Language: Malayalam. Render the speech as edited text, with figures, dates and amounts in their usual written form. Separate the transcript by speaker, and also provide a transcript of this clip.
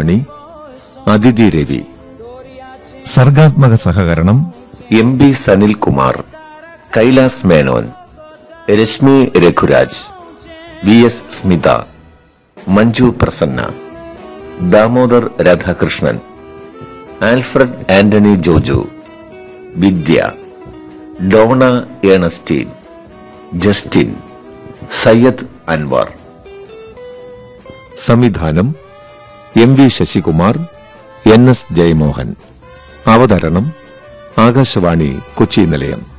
Speaker 1: മണി, അതിഥി രവി.
Speaker 2: സർഗാത്മക സഹകരണം
Speaker 1: MB Sanilkumar, Kailas Menon, Rashmi Raghuraj, VS Smitha, Manju Prasanna, Damodar Radhakrishnan, Alfred Antony Joju, വിദ്യ, Donna Ernestine, Justin, Syed Anwar. സംവിധാനം MV ശശികുമാർ, NS ജയമോഹൻ. അവതരണം ആകാശവാണി കൊച്ചി നിലയം.